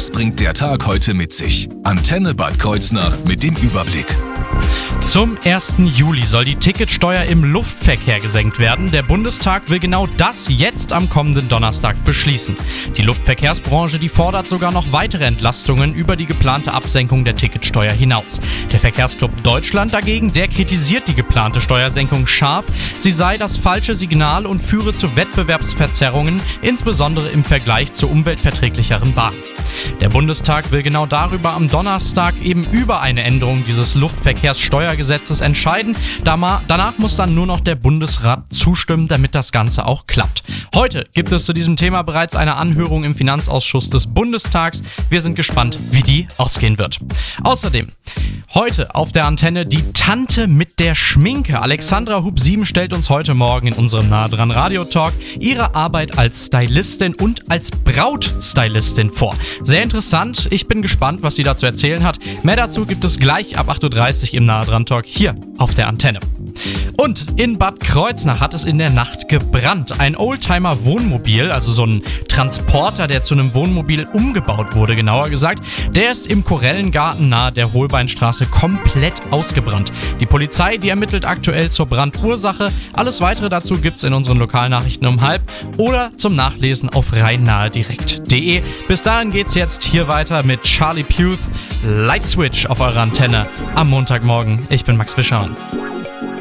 Was bringt der Tag heute mit sich? Antenne Bad Kreuznach mit dem Überblick. Zum 1. Juli soll die Ticketsteuer im Luftverkehr gesenkt werden. Der Bundestag will genau das jetzt am kommenden Donnerstag beschließen. Die Luftverkehrsbranche, die fordert sogar noch weitere Entlastungen über die geplante Absenkung der Ticketsteuer hinaus. Der Verkehrsclub Deutschland dagegen, der kritisiert die geplante Steuersenkung scharf. Sie sei das falsche Signal und führe zu Wettbewerbsverzerrungen, insbesondere im Vergleich zu umweltverträglicheren Bahnen. Der Bundestag will genau darüber am Donnerstag eben über eine Änderung dieses Luftverkehrssteuergesetzes entscheiden. Danach muss dann nur noch der Bundesrat zustimmen, damit das Ganze auch klappt. Heute gibt es zu diesem Thema bereits eine Anhörung im Finanzausschuss des Bundestags. Wir sind gespannt, wie die ausgehen wird. Außerdem heute auf der Antenne die Tante mit der Schminke. Alexandra Hub-Sieben stellt uns heute Morgen in unserem Nah dran Radio-Talk ihre Arbeit als Stylistin und als Brautstylistin vor. Sehr interessant. Ich bin gespannt, was sie dazu erzählen hat. Mehr dazu gibt es gleich ab 8.30 Uhr im Nah dran Talk hier auf der Antenne. Und in Bad Kreuznach hat es in der Nacht gebrannt. Ein Oldtimer-Wohnmobil, also so ein Transporter, der zu einem Wohnmobil umgebaut wurde, genauer gesagt, der ist im Korellengarten nahe der Holbeinstraße komplett ausgebrannt. Die Polizei, die ermittelt aktuell zur Brandursache. Alles Weitere dazu gibt's in unseren Lokalnachrichten um 12:30 oder zum Nachlesen auf rheinnahedirekt.de. Bis dahin geht's jetzt hier weiter mit Charlie Puth, Light Switch auf eurer Antenne am Montagmorgen. Ich bin Max Fischer.